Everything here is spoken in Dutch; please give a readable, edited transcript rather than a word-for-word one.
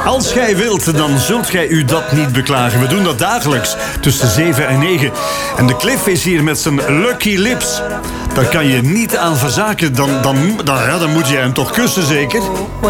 Als gij wilt, dan zult gij u dat niet beklagen. We doen dat dagelijks, tussen 7 en 9. En de Cliff is hier met zijn Lucky Lips. Daar kan je niet aan verzaken. Dan moet je hem toch kussen, zeker?